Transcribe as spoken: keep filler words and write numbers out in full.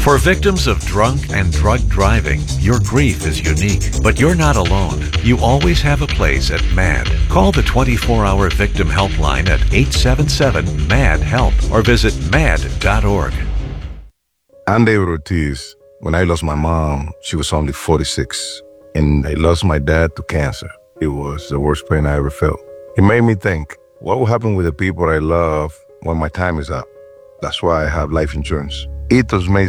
For victims of drunk and drug driving, your grief is unique, but you're not alone. You always have a place at MAD. Call the twenty-four hour victim helpline at eight seven seven M A D HELP or visit mad dot org. I'm David Ortiz. When I lost my mom, she was only forty-six, and I lost my dad to cancer. It was the worst pain I ever felt. It made me think, what will happen with the people I love when my time is up? That's why I have life insurance. Ethos made